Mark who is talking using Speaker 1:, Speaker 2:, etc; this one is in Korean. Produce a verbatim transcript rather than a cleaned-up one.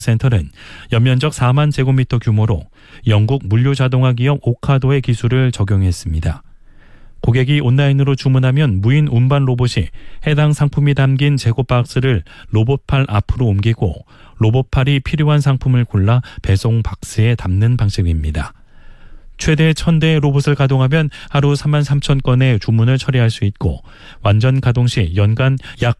Speaker 1: 센터는 연면적 사만 제곱미터 규모로 영국 물류자동화 기업 오카도의 기술을 적용했습니다. 고객이 온라인으로 주문하면 무인 운반 로봇이 해당 상품이 담긴 재고 박스를 로봇팔 앞으로 옮기고 로봇팔이 필요한 상품을 골라 배송 박스에 담는 방식입니다. 최대 천 대의 로봇을 가동하면 하루 삼만 삼천 건의 주문을 처리할 수 있고 완전 가동 시 연간 약